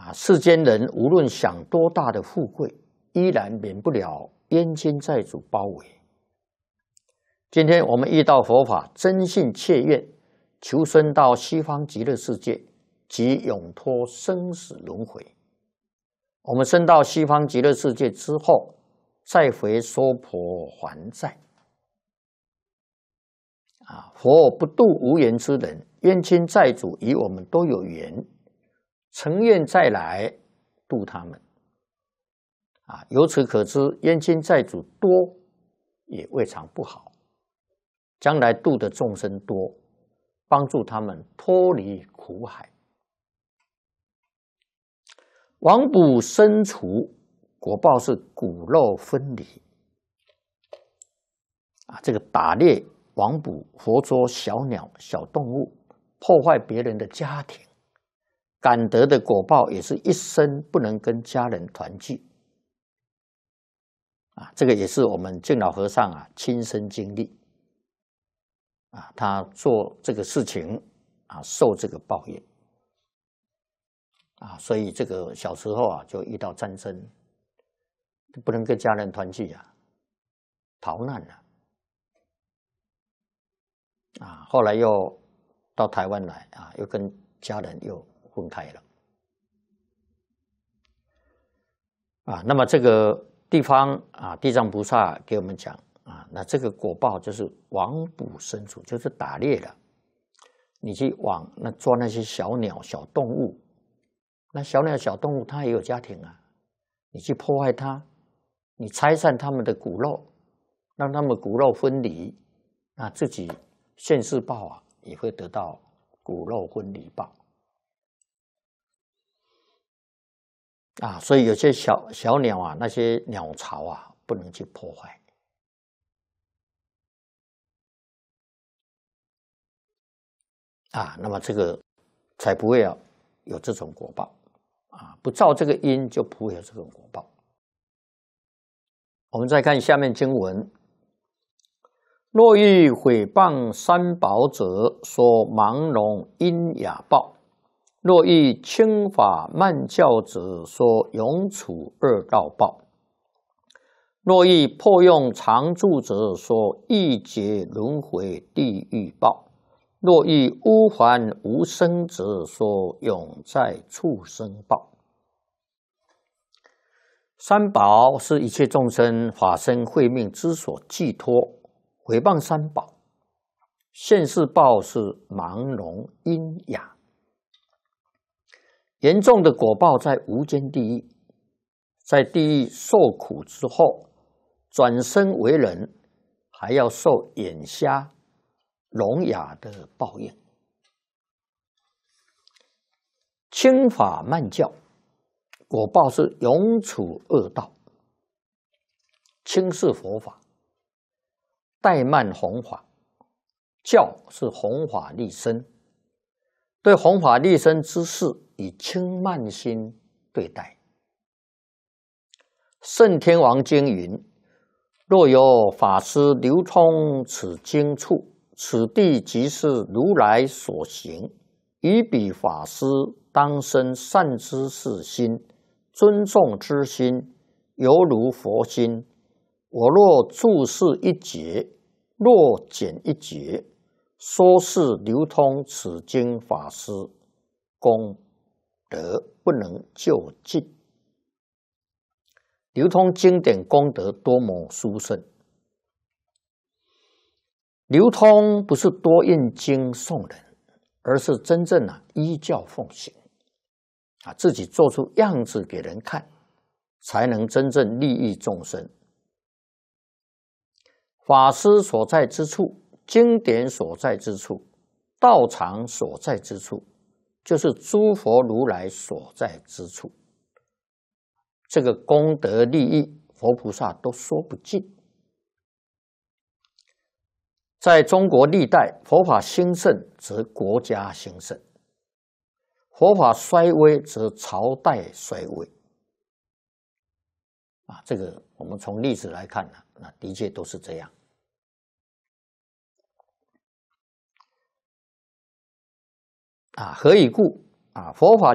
世间人无论享多大的富贵，依然免不了冤亲债主包围。今天我们遇到佛法，真信切愿，求生到西方极乐世界，即永脱生死轮回。我们升到西方极乐世界之后，再回娑婆还债。佛不度无缘之人，冤亲债主与我们都有缘，诚愿再来度他们。由此可知，冤亲债主多也未尝不好。将来度的众生多，帮助他们脱离苦海。亡卜生除，果报是骨肉分离。这个打猎、亡捕、活捉小鸟、小动物，破坏别人的家庭，感得的果报也是一生不能跟家人团聚。这个也是我们净老和尚亲身经历。他做这个事情受这个报应。所以这个小时候就遇到战争，不能跟家人团聚逃难了。后来又到台湾来又跟家人又分开了。那么这个地方地藏菩萨给我们讲那这个果报就是亡捕生除，就是打猎了。你去抓那些小鸟、小动物。那小鸟、小动物它也有家庭你去破坏它，你拆散它们的骨肉，让它们骨肉分离，那自己现世报也会得到骨肉分离报。所以有些小鸟那些鸟巢不能去破坏。那么这个才不会有这种果报。不造这个因，就不会有这种果报。我们再看下面经文：若欲毁谤三宝者，说盲聋因哑报；若欲轻法慢教者，说永处二道报；若欲破用常住者，说欲劫轮回地狱报；若欲污还无生者，说永在畜生报。三宝是一切众生法身慧命之所寄托，毁谤三宝，现世报是盲聋因哑。严重的果报在无间地狱，在地狱受苦之后，转生为人，还要受眼瞎、聋哑的报应。轻法慢教，果报是永处恶道。轻是佛法，怠慢弘法，教是弘法利生。对弘法利生之事，以轻慢心对待。圣天王经云：若有法师流通此经处，此地即是如来所行。于彼法师当生善知识心，尊重之心，犹如佛心。我若注释一节，若减一节，说是流通此经法师，功德不能就尽。流通经典功德多么殊胜！流通不是多印经送人，而是真正依教奉行自己做出样子给人看，才能真正利益众生。法师所在之处，经典所在之处，道场所在之处，就是诸佛如来所在之处。这个功德利益，佛菩萨都说不尽。在中国历代，佛法兴盛则国家兴盛，佛法衰微则朝代衰微。这个我们从历史来看那的确都是这样。何以故？佛法